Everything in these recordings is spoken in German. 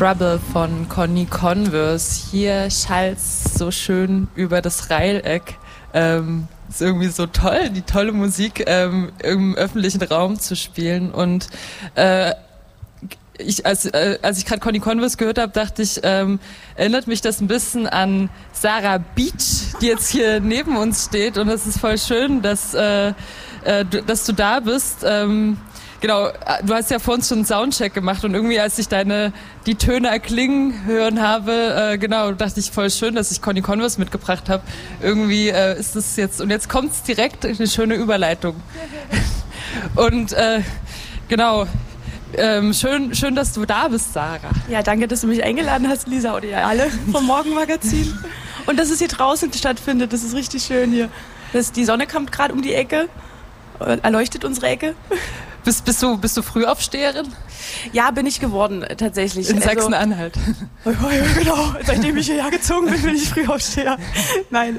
Trouble von Conny Converse. Hier schallt's so schön über das Reileck. Ist irgendwie so toll, die tolle Musik im öffentlichen Raum zu spielen. Und als ich gerade Conny Converse gehört habe, dachte ich, erinnert mich das ein bisschen an Sarah Beach, die jetzt hier neben uns steht. Und es ist voll schön, dass du da bist. Genau, du hast ja vor uns schon einen Soundcheck gemacht und irgendwie, als ich die Töne erklingen hören habe, genau, dachte ich voll schön, dass ich Conny Converse mitgebracht habe. Irgendwie ist es jetzt, und jetzt kommt es direkt, eine schöne Überleitung. Und genau, schön, dass du da bist, Sarah. Ja, danke, dass du mich eingeladen hast, Lisa, oder ihr alle vom Morgenmagazin. Und dass es hier draußen stattfindet, das ist richtig schön hier. Die Sonne kommt gerade um die Ecke, erleuchtet unsere Ecke. Bist du Frühaufsteherin? Ja, bin ich geworden, tatsächlich. In Sachsen-Anhalt. Ja, genau. Seitdem ich hierher gezogen bin ich Frühaufsteher. Nein,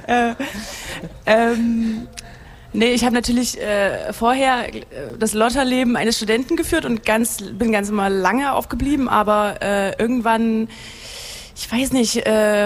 nee, ich habe natürlich vorher das Lotterleben eines Studenten geführt und bin ganz mal lange aufgeblieben, aber irgendwann, ich weiß nicht,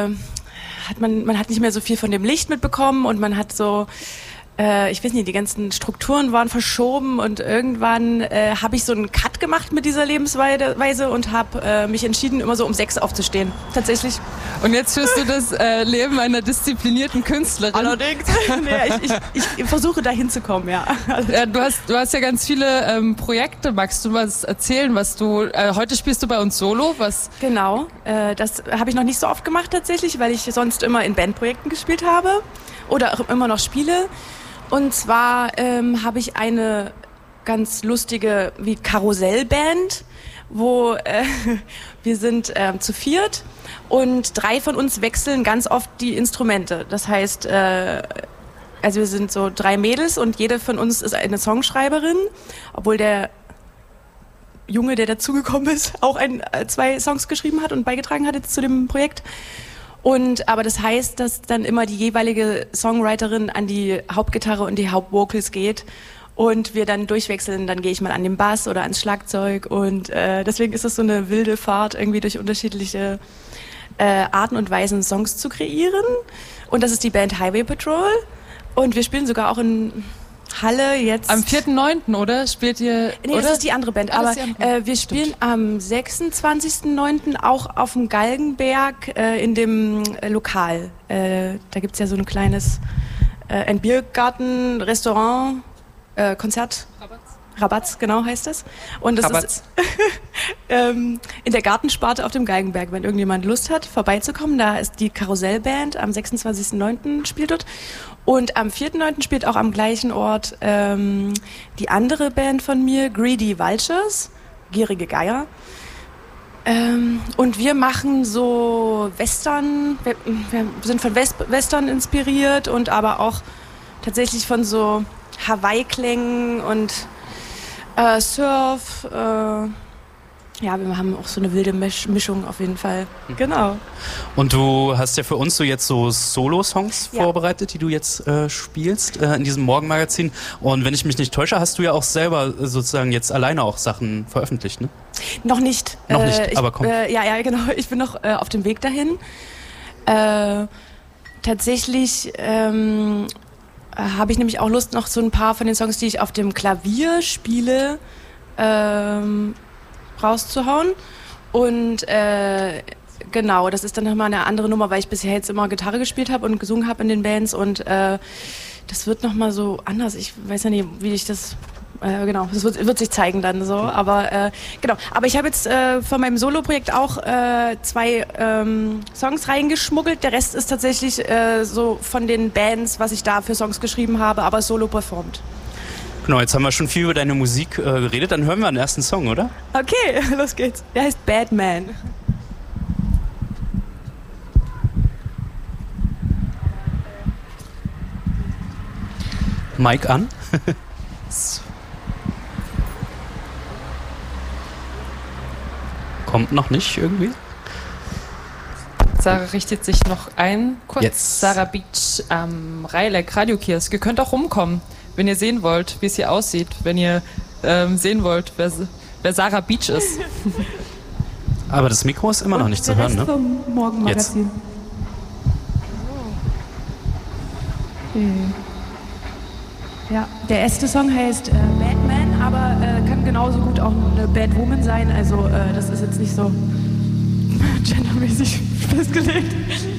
man hat nicht mehr so viel von dem Licht mitbekommen und man hat so, ich weiß nicht, die ganzen Strukturen waren verschoben und irgendwann habe ich so einen Cut gemacht mit dieser Lebensweise und habe mich entschieden, immer so um 6 aufzustehen. Tatsächlich. Und jetzt führst du das Leben einer disziplinierten Künstlerin. Allerdings. Nee, ich versuche da hinzukommen, ja. Du hast ja ganz viele Projekte. Magst du was erzählen, was du, heute spielst du bei uns Solo? Was? Genau, das habe ich noch nicht so oft gemacht tatsächlich, weil ich sonst immer in Bandprojekten gespielt habe oder auch immer noch spiele. Und zwar habe ich eine ganz lustige wie Karussellband, wo wir sind zu 4 und 3 von uns wechseln ganz oft die Instrumente. Das heißt, also wir sind so 3 Mädels und jede von uns ist eine Songschreiberin, obwohl der Junge, der dazugekommen ist, auch 2 Songs geschrieben hat und beigetragen hat jetzt zu dem Projekt. Aber das heißt, dass dann immer die jeweilige Songwriterin an die Hauptgitarre und die Hauptvocals geht und wir dann durchwechseln. Dann gehe ich mal an den Bass oder ans Schlagzeug und deswegen ist es so eine wilde Fahrt, irgendwie durch unterschiedliche Arten und Weisen Songs zu kreieren. Und das ist die Band Highway Patrol und wir spielen sogar auch in Halle jetzt. Am 4.9., oder? Spielt ihr? Nee, oder? das ist die andere Band. Aber wir spielen am 26.9. auch auf dem Galgenberg in dem Lokal. Da gibt's ja so ein kleines ein Biergarten, Restaurant, Konzert. Rabatz, genau heißt das. Und das ist in der Gartensparte auf dem Galgenberg, wenn irgendjemand Lust hat, vorbeizukommen. Da ist die Karussellband, am 26.9. spielt dort. Und am 4.9. spielt auch am gleichen Ort die andere Band von mir, Greedy Vultures, gierige Geier. Und wir machen so Western, wir sind von Western inspiriert und aber auch tatsächlich von so Hawaii-Klängen und Surf, ja, wir haben auch so eine wilde Mischung auf jeden Fall. Genau. Und du hast ja für uns so jetzt so Solo-Songs vorbereitet, die du jetzt spielst in diesem Morgenmagazin. Und wenn ich mich nicht täusche, hast du ja auch selber sozusagen jetzt alleine auch Sachen veröffentlicht, ne? Noch nicht. Noch nicht, aber komm. Ja, genau. Ich bin noch auf dem Weg dahin. Tatsächlich habe ich nämlich auch Lust, noch so ein paar von den Songs, die ich auf dem Klavier spiele, rauszuhauen. Und genau, das ist dann nochmal eine andere Nummer, weil ich bisher jetzt immer Gitarre gespielt habe und gesungen habe in den Bands und das wird nochmal so anders. Ich weiß ja nicht, wie ich das... genau, das wird sich zeigen dann so, aber genau. Aber ich habe jetzt von meinem Solo-Projekt auch 2 Songs reingeschmuggelt. Der Rest ist tatsächlich so von den Bands, was ich da für Songs geschrieben habe, aber solo performt. Genau, jetzt haben wir schon viel über deine Musik geredet, dann hören wir den ersten Song, oder? Okay, los geht's. Der heißt Bad Man. Mic an. Kommt noch nicht irgendwie? Sarah richtet sich noch ein. Kurz, Jetzt. Sarah Beach am Reileck Radiokiosk. Ihr könnt auch rumkommen, wenn ihr sehen wollt, wie es hier aussieht. Wenn ihr sehen wollt, wer Sarah Beach ist. Aber das Mikro ist immer noch nicht zu hören, ne? Vom Morgenmagazin. Okay. Ja, der erste Song heißt Batman, aber kann genauso gut auch eine Batwoman sein. Also das ist jetzt nicht so gendermäßig festgelegt.